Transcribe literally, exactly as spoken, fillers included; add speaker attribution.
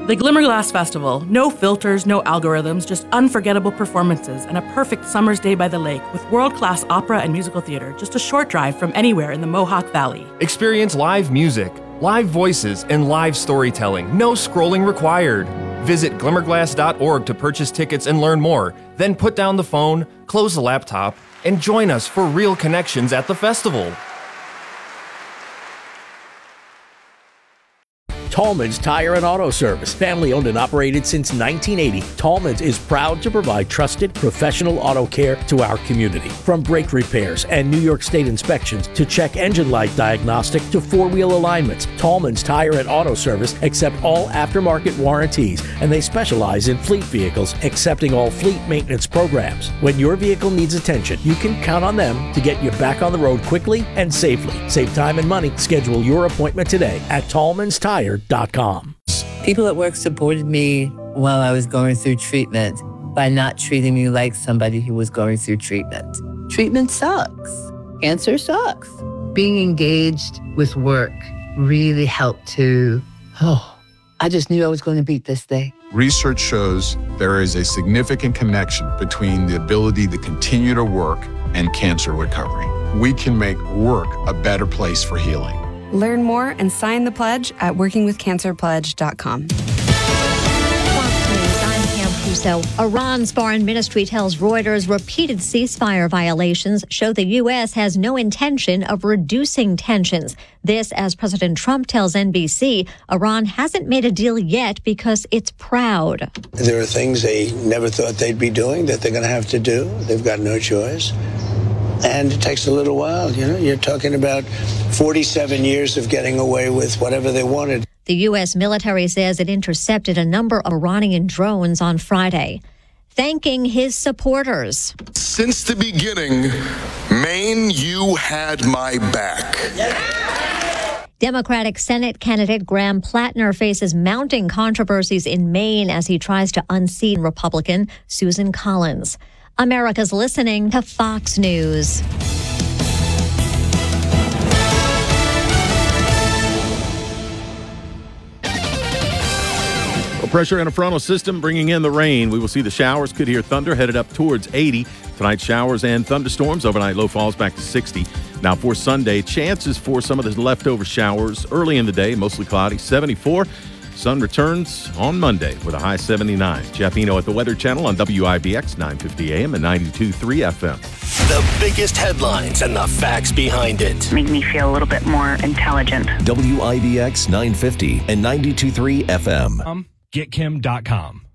Speaker 1: The Glimmerglass Festival. No filters, no algorithms, just unforgettable performances and a perfect summer's day by the lake with world-class opera and musical theater just a short drive from anywhere in the Mohawk Valley.
Speaker 2: Experience live music, live voices, and live storytelling. No scrolling required. Visit glimmerglass dot org to purchase tickets and learn more. Then put down the phone, close the laptop, and join us for real connections at the festival.
Speaker 3: Tallman's Tire and Auto Service. Family owned and operated since nineteen eighty, Tallman's is proud to provide trusted, professional auto care to our community. From brake repairs and New York State inspections to check engine light diagnostic to four-wheel alignments, Tallman's Tire and Auto Service accept all aftermarket warranties, and they specialize in fleet vehicles, accepting all fleet maintenance programs. When your vehicle needs attention, you can count on them to get you back on the road quickly and safely. Save time and money. Schedule your appointment today at tallmans tire dot com.
Speaker 4: People at work supported me while I was going through treatment by not treating me like somebody who was going through treatment. Treatment sucks. Cancer sucks. Being engaged with work really helped to, oh, I just knew I was going to beat this thing.
Speaker 5: Research shows there is a significant connection between the ability to continue to work and cancer recovery. We can make work a better place for healing.
Speaker 6: Learn more and sign the pledge at working with cancer pledge dot com.
Speaker 7: So, Iran's foreign ministry tells Reuters repeated ceasefire violations show the U S has no intention of reducing tensions. This, as President Trump tells N B C, Iran hasn't made a deal yet because it's proud.
Speaker 8: There are things they never thought they'd be doing that they're going to have to do. They've got no choice. And it takes a little while. You know, you're talking about forty-seven years of getting away with whatever they wanted.
Speaker 7: The U S military says it intercepted a number of Iranian drones on Friday, thanking his supporters.
Speaker 9: Since the beginning, Maine, you had my back.
Speaker 7: Democratic Senate candidate Graham Plattner faces mounting controversies in Maine as he tries to unseat Republican Susan Collins. America's listening to Fox News.
Speaker 10: Pressure and a frontal system bringing in the rain. We will see the showers, could hear thunder headed up towards eighty. Tonight, showers and thunderstorms. Overnight low falls back to sixty. Now for Sunday, chances for some of the leftover showers early in the day, mostly cloudy, seventy-four. Sun returns on Monday with a high seventy-nine. Jeff Eno at the Weather Channel on W I B X nine fifty A M and ninety-two point three F M.
Speaker 11: The biggest headlines and the facts behind it.
Speaker 12: Make me feel a little bit more intelligent.
Speaker 11: W I B X nine fifty and ninety-two point three F M.
Speaker 13: Um, get kim dot com.